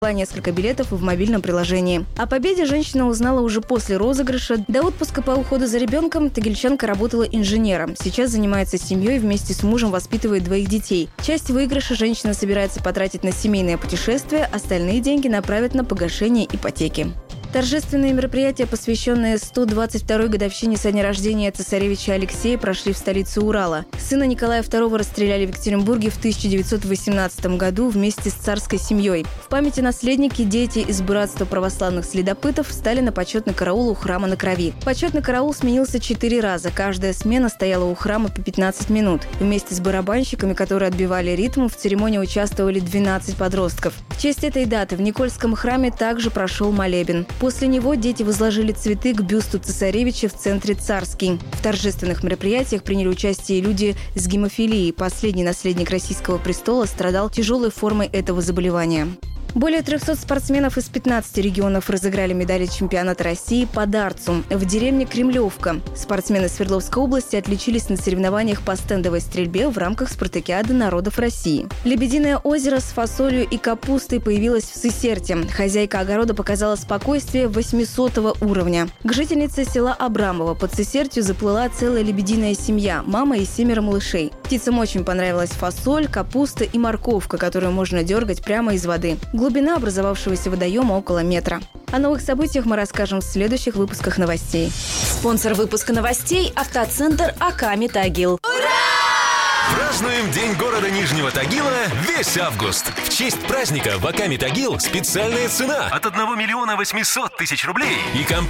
несколько билетов в мобильном приложении. О победе женщина узнала уже после розыгрыша. До отпуска по уходу за ребенком тагильчанка работала инженером. Сейчас занимается семьей, вместе с мужем воспитывает 2 детей. Часть выигрыша женщина собирается потратить на семейное путешествие, остальные деньги направит на погашение ипотеки. Торжественные мероприятия, посвященные 122-й годовщине со дня рождения цесаревича Алексея, прошли в столице Урала. Сына Николая II расстреляли в Екатеринбурге в 1918 году вместе с царской семьей. В памяти наследники, дети из братства православных следопытов встали на почетный караул у храма на Крови. Почетный караул сменился 4 раза. Каждая смена стояла у храма по 15 минут. Вместе с барабанщиками, которые отбивали ритм, в церемонии участвовали 12 подростков. В честь этой даты в Никольском храме также прошел молебен. После него дети возложили цветы к бюсту цесаревича в центре Царский. В торжественных мероприятиях приняли участие люди с гемофилией. Последний наследник российского престола страдал тяжелой формой этого заболевания. Более 300 спортсменов из 15 регионов разыграли медали чемпионата России по дартсу в деревне Кремлевка. Спортсмены Свердловской области отличились на соревнованиях по стендовой стрельбе в рамках спартакиады народов России. Лебединое озеро с фасолью и капустой появилось в Сысерте. Хозяйка огорода показала спокойствие 800 уровня. К жительнице села Абрамово под Сысертью заплыла целая лебединая семья, мама и 7 малышей. Птицам очень понравилась фасоль, капуста и морковка, которую можно дергать прямо из воды. Глубина образовавшегося водоема около метра. О новых событиях мы расскажем в следующих выпусках новостей. Спонсор выпуска новостей – автоцентр АК «Метагил». Празднуем День города Нижнего Тагила весь август. В честь праздника в АК «Метагил» специальная цена от 1 800 000 рублей. И компания